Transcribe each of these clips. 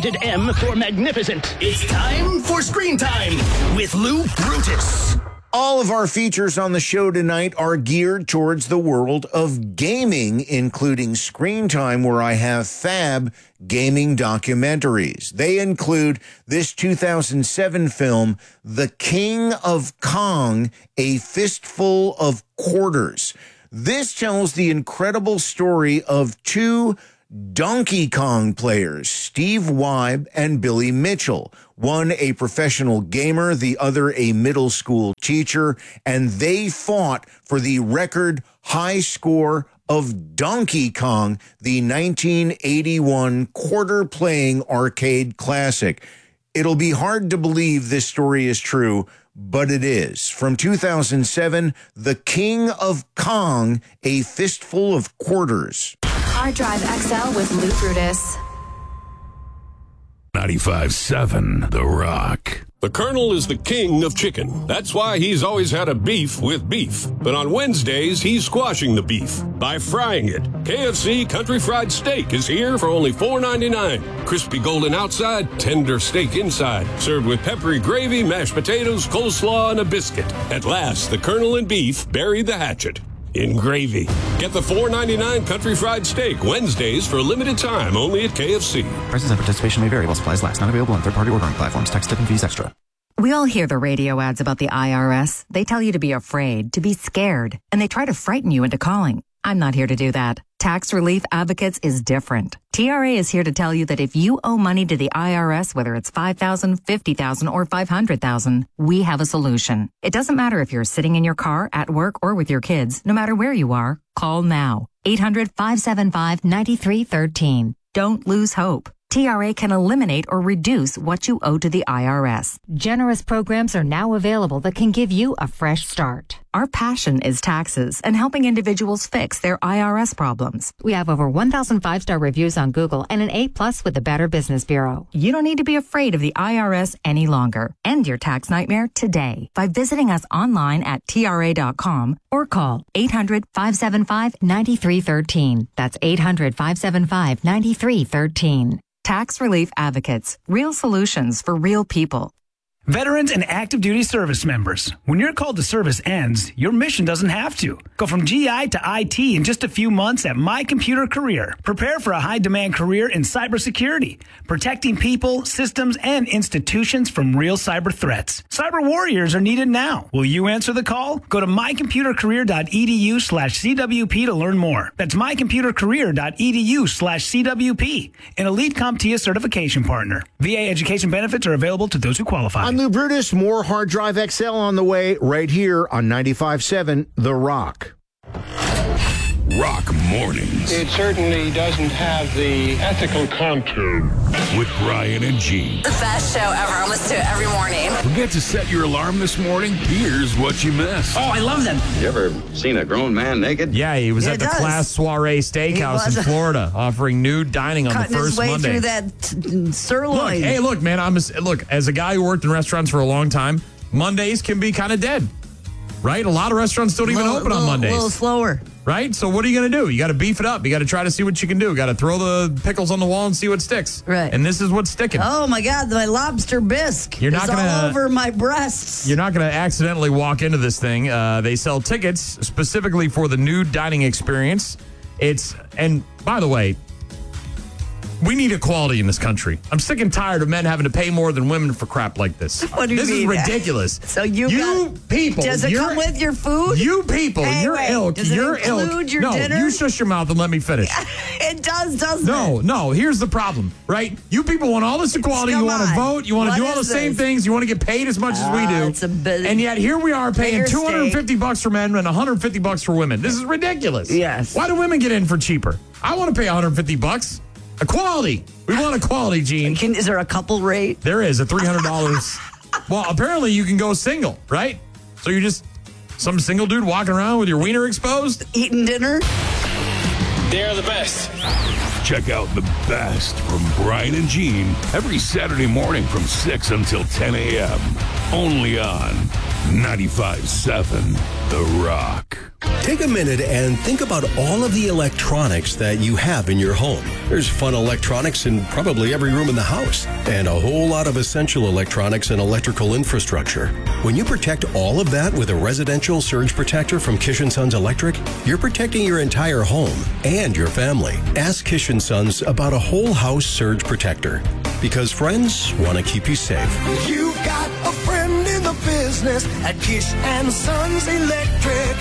Rated M for magnificent. It's time for Screen Time with Lou Brutus. All of our features on the show tonight are geared towards the world of gaming, including Screen Time, where I have fab gaming documentaries. They include this 2007 film, The King of Kong, A Fistful of Quarters. This tells the incredible story of two Donkey Kong players, Steve Weib and Billy Mitchell. One a professional gamer, the other a middle school teacher, and they fought for the record high score of Donkey Kong, the 1981 quarter-playing arcade classic. It'll be hard to believe this story is true, but it is. From 2007, The King of Kong, A Fistful of Quarters. Hard Drive XL with Lou Brutus. 95.7 The Rock. The Colonel is the king of chicken. That's why he's always had a beef with beef. But on Wednesdays, he's squashing the beef by frying it. KFC Country Fried Steak is here for only $4.99. Crispy golden outside, tender steak inside. Served with peppery gravy, mashed potatoes, coleslaw, and a biscuit. At last, the Colonel and beef bury the hatchet in gravy. Get the $4.99 Country Fried Steak Wednesdays for a limited time only at KFC. Prices and participation may vary while supplies last. Not available on third-party ordering platforms. Tax, tip, and fees extra. We all hear the radio ads about the IRS. They tell you to be afraid, to be scared, and they try to frighten you into calling. I'm not here to do that. Tax Relief Advocates is different. TRA is here to tell you that if you owe money to the IRS, whether it's $5,000, $50,000, or $500,000, we have a solution. It doesn't matter if you're sitting in your car, at work, or with your kids. No matter where you are, call now. 800-575-9313. Don't lose hope. TRA can eliminate or reduce what you owe to the IRS. Generous programs are now available that can give you a fresh start. Our passion is taxes and helping individuals fix their IRS problems. We have over 1,000 5-star reviews on Google and an A+ with the Better Business Bureau. You don't need to be afraid of the IRS any longer. End your tax nightmare today by visiting us online at TRA.com or call 800-575-9313. That's 800-575-9313. Tax Relief Advocates. Real solutions for real people. Veterans and active duty service members, when your call to service ends, your mission doesn't have to. Go from GI to IT in just a few months at My Computer Career. Prepare for a high-demand career in cybersecurity, protecting people, systems, and institutions from real cyber threats. Cyber warriors are needed now. Will you answer the call? Go to mycomputercareer.edu/CWP to learn more. That's mycomputercareer.edu/CWP, an elite CompTIA certification partner. VA education benefits are available to those who qualify. I'm Lou Brutus. More Hard Drive XL on the way right here on 95.7 The Rock. Rock Mornings. It certainly doesn't have the ethical contour. With Brian and Gene. The best show ever. I listen to it every morning. Forget to set your alarm this morning? Here's what you missed. Oh, I love them. You ever seen a grown man naked? Yeah, he was at the Class Soiree Steakhouse in Florida, offering nude dining on the first Monday. Through that sirloin. Look, man, as a guy who worked in restaurants for a long time, Mondays can be kind of dead, right? A lot of restaurants don't even open on Mondays. A little slower. Right? So what are you going to do? You got to beef it up. You got to try to see what you can do. Got to throw the pickles on the wall and see what sticks. Right. And this is what's sticking. Oh, my God. My lobster bisque is all over my breasts. You're not going to accidentally walk into this thing. They sell tickets specifically for the nude dining experience. And by the way, we need equality in this country. I'm sick and tired of men having to pay more than women for crap like this. What do you mean? This is ridiculous. So you people. Does it come with your food? You people. Hey, ilk. Does it include your dinner? No, you shush your mouth and let me finish. It does, doesn't it? No. Here's the problem, right? You people want all this equality. You want to vote. You want to do all the same things. You want to get paid as much as we do. And yet here we are paying $250 for men and $150 for women. This is ridiculous. Yes. Why do women get in for cheaper? I want to pay $150. Equality. We want equality, Gene. Is there a couple rate? There is a $300. Well, apparently you can go single, right? So you're just some single dude walking around with your wiener exposed? Eating dinner? They're the best. Check out the best from Brian and Gene every Saturday morning from 6 until 10 a.m. Only on 95.7 The Rock. Take a minute and think about all of the electronics that you have in your home. There's fun electronics in probably every room in the house, and a whole lot of essential electronics and electrical infrastructure. When you protect all of that with a residential surge protector from Kish & Sons Electric, you're protecting your entire home and your family. Ask Kish & Sons about a whole house surge protector, because friends want to keep you safe. You've got a friend in the business at Kish & Sons Electric.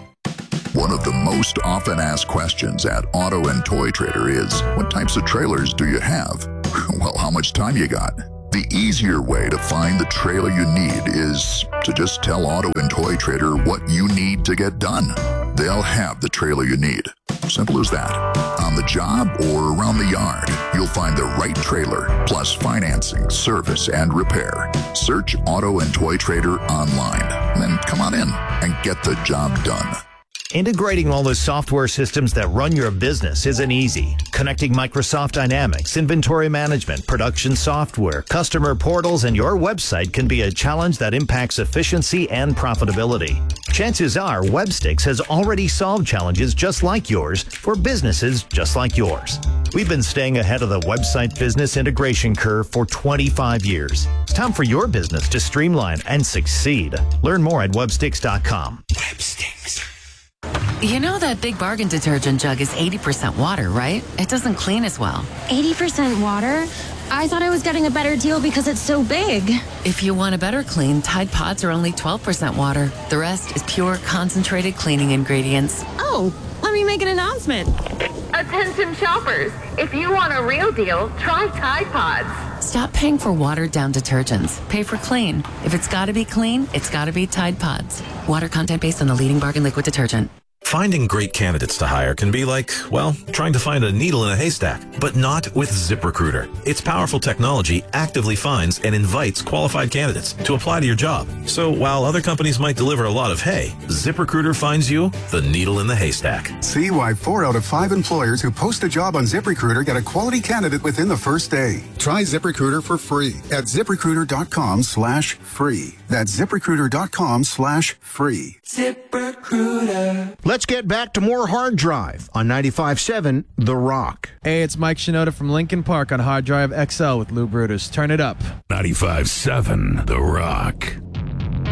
One of the most often asked questions at Auto and Toy Trader is, what types of trailers do you have? Well, how much time you got? The easier way to find the trailer you need is to just tell Auto and Toy Trader what you need to get done. They'll have the trailer you need. Simple as that. On the job or around the yard, you'll find the right trailer, plus financing, service, and repair. Search Auto and Toy Trader online. Then come on in and get the job done. Integrating all the software systems that run your business isn't easy. Connecting Microsoft Dynamics, inventory management, production software, customer portals, and your website can be a challenge that impacts efficiency and profitability. Chances are Webstix has already solved challenges just like yours for businesses just like yours. We've been staying ahead of the website business integration curve for 25 years. It's time for your business to streamline and succeed. Learn more at Webstix.com. Webstix. You know that Big Bargain detergent jug is 80% water, right? It doesn't clean as well. 80% water? I thought I was getting a better deal because it's so big. If you want a better clean, Tide Pods are only 12% water. The rest is pure, concentrated cleaning ingredients. Oh, let me make an announcement. Attention shoppers, if you want a real deal, try Tide Pods. Stop paying for watered-down detergents. Pay for clean. If it's got to be clean, it's got to be Tide Pods. Water content based on the leading bargain liquid detergent. Finding great candidates to hire can be like, well, trying to find a needle in a haystack, but not with ZipRecruiter. Its powerful technology actively finds and invites qualified candidates to apply to your job. So while other companies might deliver a lot of hay, ZipRecruiter finds you the needle in the haystack. See why 4 out of 5 employers who post a job on ZipRecruiter get a quality candidate within the first day. Try ZipRecruiter for free at ZipRecruiter.com/free. That's ZipRecruiter.com/free. ZipRecruiter. Let's get back to more Hard Drive on 95.7 The Rock. Hey, it's Mike Shinoda from Lincoln Park on Hard Drive XL with Lou Brutus. Turn it up. 95.7 The Rock.